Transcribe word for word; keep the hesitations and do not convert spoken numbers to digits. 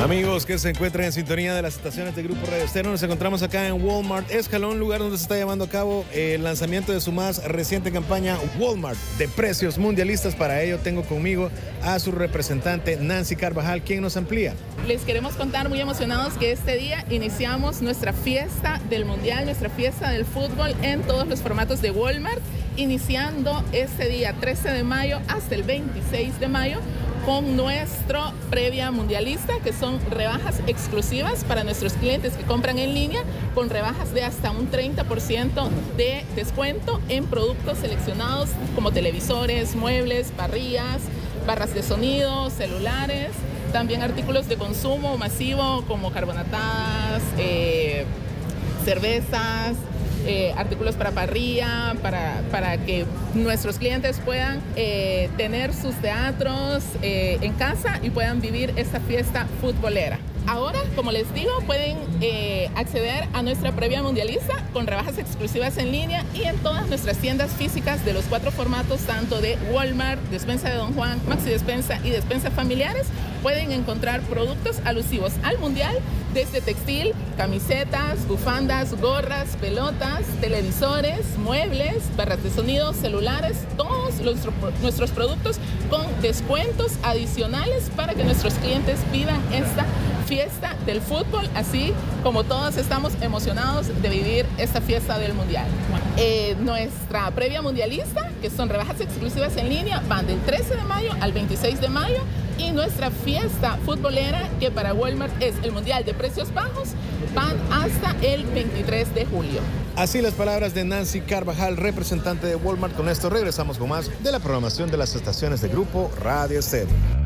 Amigos que se encuentran en sintonía de las estaciones de Grupo Radio Estéreo, nos encontramos acá en Walmart Escalón, lugar donde se está llevando a cabo el lanzamiento de su más reciente campaña Walmart de precios mundialistas. Para ello tengo conmigo a su representante Nancy Carvajal, quien nos amplía. Les queremos contar muy emocionados que este día iniciamos nuestra fiesta del mundial, nuestra fiesta del fútbol en todos los formatos de Walmart, iniciando este día trece de mayo hasta el veintiséis de mayo con nuestro previa mundialista, que son rebajas exclusivas para nuestros clientes que compran en línea, con rebajas de hasta un treinta por ciento de descuento en productos seleccionados como televisores, muebles, parrillas, barras de sonido, celulares, también artículos de consumo masivo como carbonatadas, eh, cervezas, Eh, artículos para parrilla, para, para que nuestros clientes puedan eh, tener sus teatros eh, en casa y puedan vivir esta fiesta futbolera. Ahora, como les digo, pueden eh, acceder a nuestra previa mundialista con rebajas exclusivas en línea y en todas nuestras tiendas físicas de los cuatro formatos, tanto de Walmart, Despensa de Don Juan, Maxi Despensa y Despensa Familiares. Pueden encontrar productos alusivos al mundial, desde textil, camisetas, bufandas, gorras, pelotas, televisores, muebles, barras de sonido, celulares, todos los, nuestros productos con descuentos adicionales para que nuestros clientes vivan esta fiesta del fútbol, así como todos estamos emocionados de vivir esta fiesta del mundial. Eh, nuestra previa mundialista, que son rebajas exclusivas en línea, van del trece de mayo al veintiséis de mayo, y nuestra fiesta futbolera, que para Walmart es el mundial de precios bajos, van hasta el veintitrés de julio. Así las palabras de Nancy Carvajal, representante de Walmart. Con esto regresamos con más de la programación de las estaciones de Grupo Radio Estéreo.